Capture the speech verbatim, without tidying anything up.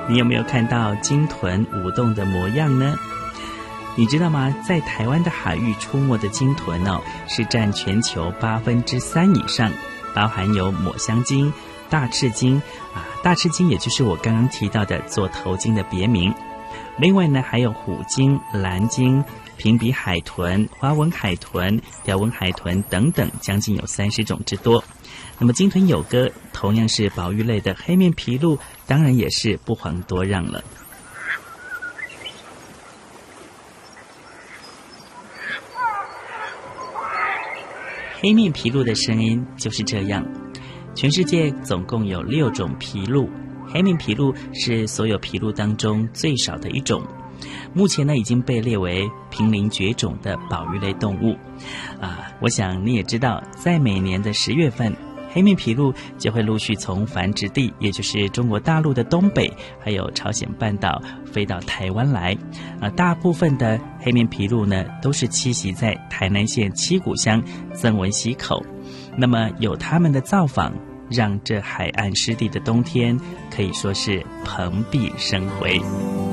你有没有看到鲸豚舞动的模样呢？你知道吗？在台湾的海域出没的鲸豚哦，是占全球八分之三以上，包含有抹香鲸、大翅鲸啊，大翅鲸也就是我刚刚提到的座头鲸的别名。另外呢，还有虎鲸、蓝鲸、平鼻海豚、花纹海豚、条纹海豚等等，将近有三十种之多。那么鲸豚友哥同样是保育类的黑面琵鹭，当然也是不遑多让了。黑面琵鹭的声音就是这样。全世界总共有六种琵鹭，黑面琵鹭是所有琵鹭当中最少的一种。目前呢，已经被列为濒临绝种的保育类动物。啊，我想你也知道，在每年的十月份，黑面琵鹭就会陆续从繁殖地，也就是中国大陆的东北，还有朝鲜半岛飞到台湾来。啊，大部分的黑面琵鹭呢，都是栖息在台南县七股乡曾文溪口。那么有他们的造访，让这海岸湿地的冬天可以说是蓬荜生辉。